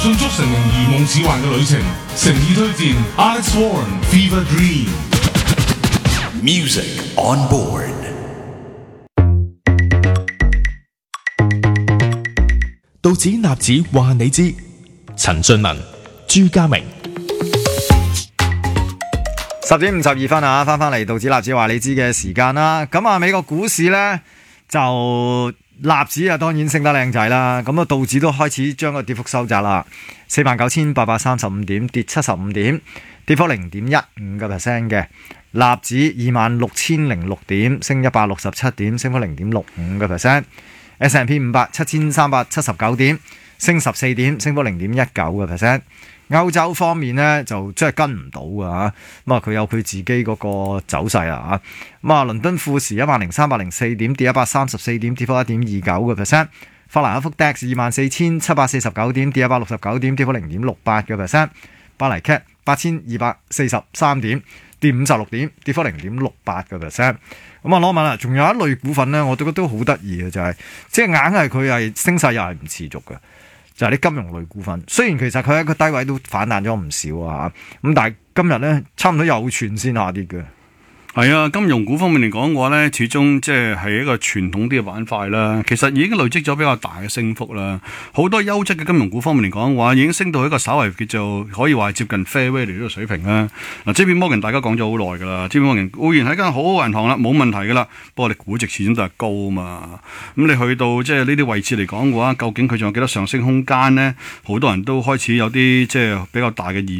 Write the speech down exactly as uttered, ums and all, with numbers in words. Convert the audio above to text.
迅速成為如夢似幻嘅旅程，誠意推薦 Alex Warren Fever Dream Music on board。 道指納指話你知，陳俊文、朱家明。 十點五十二分啊，翻翻嚟道指納指話你知嘅時間啦。咁啊，美國股市呢，就納指啊，當然升得靚仔啦。咁啊，道指都開始將個跌幅收窄啦，四萬九千八百三十五點，跌七十五點，跌幅零點一五個 percent 嘅。納指二萬六千零六點，升一百六十七點，升幅零點六五個 percent。S and P 五百七千三百七十九點，升十四點，升幅零點一九個 percent。歐洲方面呢，就真係跟唔到㗎嚇，咁啊佢有佢自己嗰個走勢啦嚇。咁啊，倫敦富時一萬零三百零四點，跌一百三十四點，跌幅一點二九個 percent。法蘭克福 D A X 二萬四千七百四十九點，跌一百六十九點，跌幅零點六八個 percent。巴黎 C A T 八千二百四十三點，跌五十六點，跌幅零點六八個 percent。咁啊，羅文啊，仲有一類股份咧，我都覺得好得意嘅，就係、是、即係硬係佢係升勢又係唔持續嘅，就係、是、啲金融類股份。雖然其實佢喺個低位都反彈咗唔少啊，咁但係今日咧差唔多有全先下跌嘅。 係啊，金融股方面嚟講嘅話咧，始終即係係一個傳統啲嘅板塊啦。其實已經累積咗比較大嘅升幅啦。好多優質嘅金融股方面嚟講嘅話，已經升到一個稍為叫做可以話接近 fair value 呢個水平啦。嗱，J P Morgan 大家講咗好耐㗎啦，J P Morgan 固然係間好好銀行啦，冇問題㗎啦。不過你估值始終都係高啊嘛。咁你去到即係呢啲位置嚟講嘅話，究竟佢仲有幾多上升空間呢？好多人都開始有啲即係比較大嘅疑